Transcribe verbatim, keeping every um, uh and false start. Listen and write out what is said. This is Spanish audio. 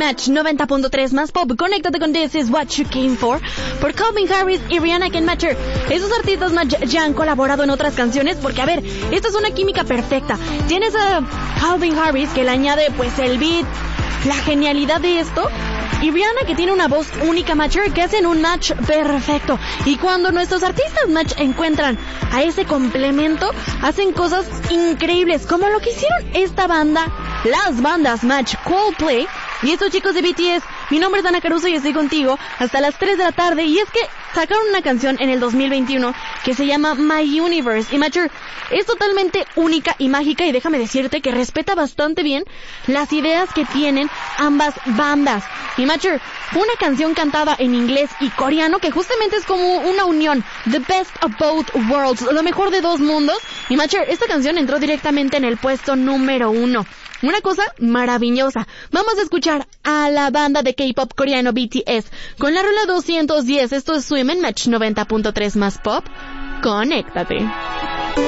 Match noventa punto tres más pop. Conéctate con This Is What You Came For por Calvin Harris y Rihanna Kenmacher. Esos artistas Match ya han colaborado en otras canciones porque, a ver, esta es una química perfecta. Tienes a Calvin Harris que le añade pues el beat, la genialidad de esto, y Rihanna que tiene una voz única, Matcher, que hacen un match perfecto. Y cuando nuestros artistas Match encuentran a ese complemento, hacen cosas increíbles, como lo que hicieron esta banda, las bandas Match, Coldplay y estos chicos de B T S. Mi nombre es Ana Caruso y estoy contigo hasta las tres de la tarde. Y es que sacaron una canción en el dos mil veintiuno que se llama My Universe. Y Matcher es totalmente única y mágica, y déjame decirte que respeta bastante bien las ideas que tienen ambas bandas. Y Matcher, fue una canción cantada en inglés y coreano que justamente es como una unión, the best of both worlds, lo mejor de dos mundos. Y Matcher, esta canción entró directamente en el puesto número uno. Una cosa maravillosa. Vamos a escuchar a la banda de K-pop coreano B T S con la rola doscientos diez. Esto es Swim en Match noventa punto tres más pop. Conéctate.